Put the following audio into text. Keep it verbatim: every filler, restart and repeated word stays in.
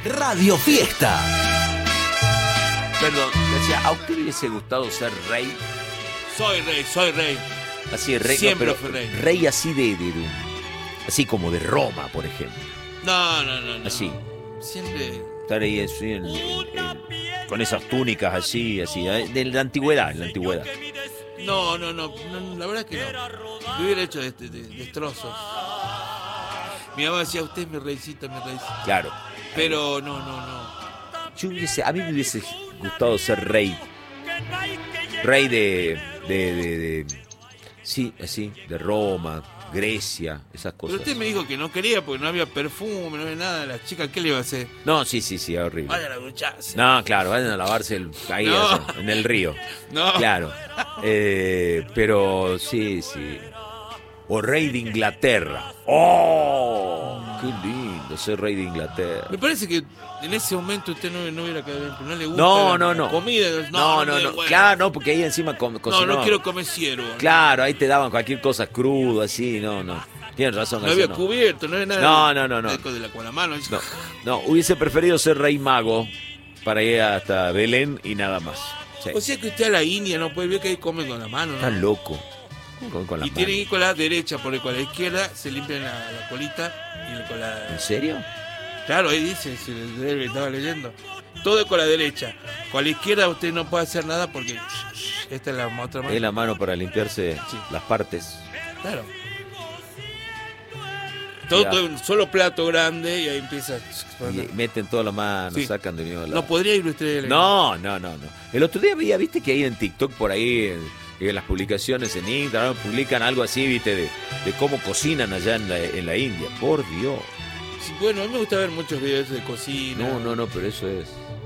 Radio Fiesta. Perdón, decía, ¿a usted le hubiese gustado ser rey? Soy rey, soy rey. Así, rey, Siempre no, fui pero rey. rey así de, de, de- así como de Roma, por ejemplo. No, no, no, no. Así. Siempre. Estar ahí así en- en- en- con esas túnicas así, así, ¿eh? de la antigüedad, en la antigüedad. No, no, no, no, la verdad es que no. Yo hubiera hecho de, de- de- destrozos. Mi mamá decía, usted es mi reycita, mi reycita. Claro. Pero no, no, no. Yo hubiese, a mí me hubiese gustado ser rey. Rey de, de, de, de- sí, así, de Roma, Grecia, esas Pero cosas. usted me dijo que no quería porque no había perfume, no había nada. La chica, ¿qué le iba a hacer? No, sí, sí, sí, horrible. Vaya a la ducharse. No, claro, vayan a lavarse el, ahí No. así, en el río. No. Claro. Eh, pero sí, sí. O rey de Inglaterra. ¡Oh! ¡Qué lindo ser rey de Inglaterra! Me parece que en ese momento usted no, no hubiera quedado bien, pero no le gusta No, la no, no. comida. No, no, me no. bueno. Claro, no, porque ahí encima co- No, cocinaban. no quiero comer ciervo. Claro, ahí te daban cualquier cosa cruda, así, no, no. Tienes razón. No eso había no. cubierto, no había nada. No, no, no, no. De, de la, con la mano. No, no, hubiese preferido ser rey mago para ir hasta Belén y nada más. Sí. O sea que usted a la India no puede ver que ahí comen con la mano, Está ¿no? loco. Con, con la Y tiene que mano. ir con la derecha, porque con la izquierda se limpian la, la colita y con la... ¿En serio? Claro, ahí dice, se le estaba leyendo. Todo es con la derecha. Con la izquierda usted no puede hacer nada porque esta es la otra mano. Es la mano para limpiarse Sí. las partes. Claro. Todo, Ya. todo un solo plato grande y ahí empieza. Y meten toda la mano, Sí. sacan de nuevo la... No podría ir usted. No, no, no, no. El otro día veía, viste que ahí en TikTok, por ahí, en, en las publicaciones en Instagram, publican algo así, viste, de, de cómo cocinan allá en la, en la India. Por Dios. Sí, bueno, a mí me gusta ver muchos videos de cocina. No, no, no, pero eso es...